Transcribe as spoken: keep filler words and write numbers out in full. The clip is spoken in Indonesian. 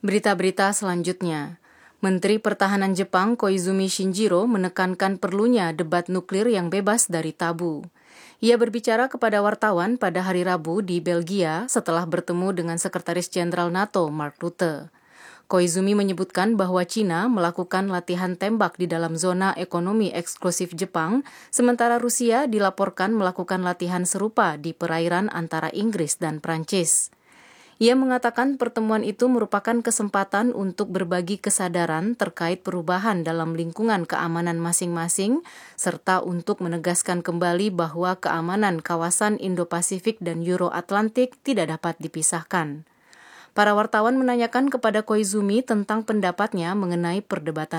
Berita-berita selanjutnya. Menteri Pertahanan Jepang Koizumi Shinjiro menekankan perlunya debat nuklir yang bebas dari tabu. Ia berbicara kepada wartawan pada hari Rabu di Belgia setelah bertemu dengan Sekretaris Jenderal NATO Mark Rutte. Koizumi menyebutkan bahwa China melakukan latihan tembak di dalam zona ekonomi eksklusif Jepang, sementara Rusia dilaporkan melakukan latihan serupa di perairan antara Inggris dan Prancis. Ia mengatakan pertemuan itu merupakan kesempatan untuk berbagi kesadaran terkait perubahan dalam lingkungan keamanan masing-masing, serta untuk menegaskan kembali bahwa keamanan kawasan Indo-Pasifik dan Euro-Atlantik tidak dapat dipisahkan. Para wartawan menanyakan kepada Koizumi tentang pendapatnya mengenai perdebatan